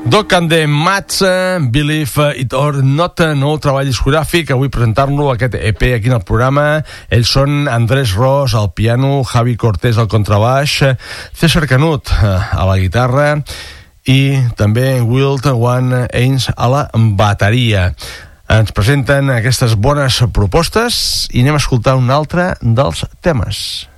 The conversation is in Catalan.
Doc and the Mats, Believe It or Not, nou treball discogràfic, avui presentar-lo, aquest EP aquí en el programa. Ells són Andrés Ros al piano, Javi Cortés al contrabaix, César Canut a la guitarra i també Wild One Ains a la bateria. Ens presenten aquestes bones propostes i anem a escoltar un altre dels temes.